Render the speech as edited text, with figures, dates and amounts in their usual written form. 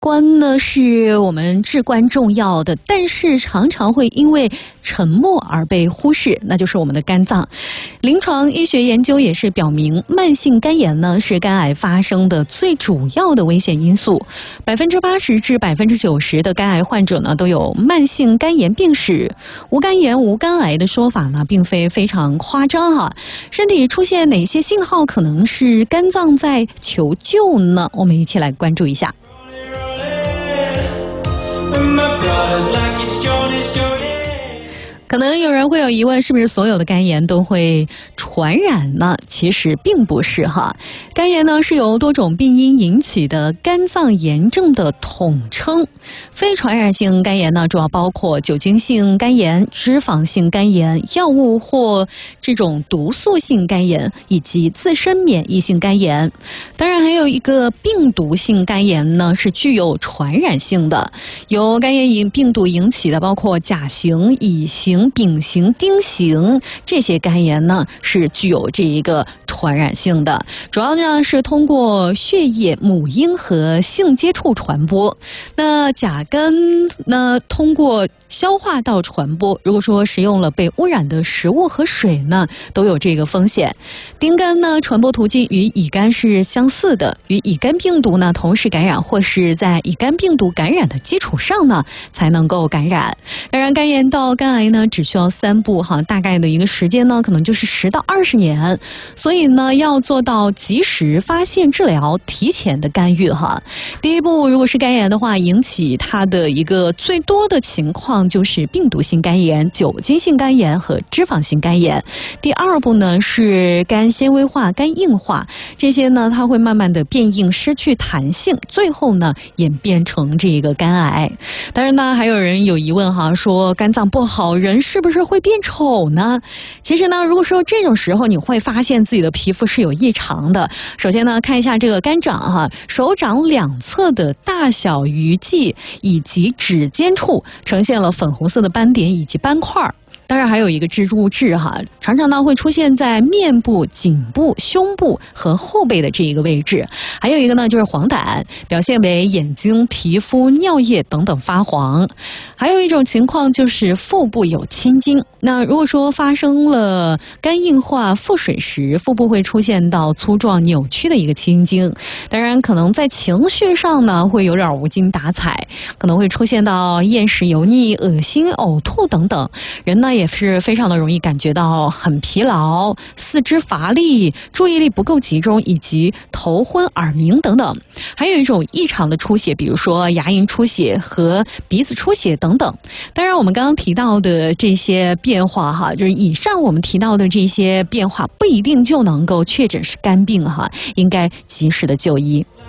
关呢是我们至关重要的，但是常常会因为沉默而被忽视，那就是我们的肝脏。临床医学研究也是表明，慢性肝炎呢是肝癌发生的最主要的危险因素。80%至90%的肝癌患者呢都有慢性肝炎病史。无肝炎无肝癌的说法呢并非非常夸张哈。身体出现哪些信号可能是肝脏在求救呢？我们一起来关注一下。可能有人会有疑问，是不是所有的肝炎都会传染呢？其实并不是哈。肝炎呢是由多种病因引起的肝脏炎症的统称。非传染性肝炎呢主要包括酒精性肝炎、脂肪性肝炎、药物或这种毒素性肝炎以及自身免疫性肝炎。当然还有一个病毒性肝炎呢是具有传染性的，由肝炎病毒引起的包括甲型、乙型、丙型、丁型，这些肝炎呢是具有这一个传染性的，主要呢是通过血液、母婴和性接触传播。那甲肝呢通过消化道传播，如果说食用了被污染的食物和水呢都有这个风险。丁肝呢传播途径与乙肝是相似的，与乙肝病毒呢同时感染，或是在乙肝病毒感染的基础上呢才能够感染。当然肝炎到肝癌呢只需要3步哈，大概的一个时间呢可能就是10到20年，所以呢要做到及时发现治疗，提前的干预哈。第一步，如果是肝炎的话，引起它的一个最多的情况就是病毒性肝炎、酒精性肝炎和脂肪性肝炎。第二步呢是肝纤维化、肝硬化，这些呢它会慢慢的变硬，失去弹性，最后呢演变成这个肝癌。当然呢还有人有疑问哈，说肝脏不好，人是不是会变丑呢？其实呢如果说这种时候你会发现自己的皮肤是有异常的。首先呢看一下这个肝掌哈，手掌两侧的大小鱼际以及指尖处呈现了粉红色的斑点以及斑块。当然还有一个蜘蛛痣哈，常常呢会出现在面部、颈部、胸部和后背的这一个位置。还有一个呢就是黄疸，表现为眼睛、皮肤、尿液等等发黄。还有一种情况就是腹部有青筋。那如果说发生了肝硬化、腹水时，腹部会出现到粗壮扭曲的一个青筋。当然可能在情绪上呢会有点无精打采，可能会出现到厌食、油腻、恶心、呕吐等等。人呢也是非常的容易感觉到很疲劳、四肢乏力、注意力不够集中，以及头昏耳鸣等等。还有一种异常的出血，比如说牙龈出血和鼻子出血等等。当然我们刚刚提到的这些变化哈，就是以上我们提到的这些变化不一定就能够确诊是肝病哈，应该及时的就医。